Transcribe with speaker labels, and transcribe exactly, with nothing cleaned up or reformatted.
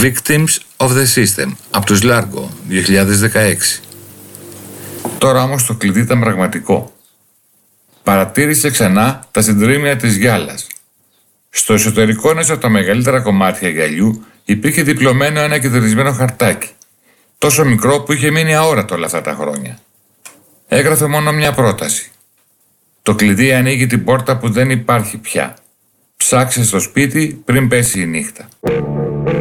Speaker 1: Victims of the System από τους Largo δύο χιλιάδες δεκαέξι. Τώρα όμως το κλειδί ήταν πραγματικό. Παρατήρησε ξανά τα συντρίμμια της γυάλας. Στο εσωτερικό ενός από τα μεγαλύτερα κομμάτια γυαλιού υπήρχε διπλωμένο ένα κεντρισμένο χαρτάκι, τόσο μικρό που είχε μείνει αόρατο όλα αυτά τα χρόνια. Έγραφε μόνο μια πρόταση. Το κλειδί ανοίγει την πόρτα που δεν υπάρχει πια. Ψάξε στο σπίτι πριν πέσει η νύχτα.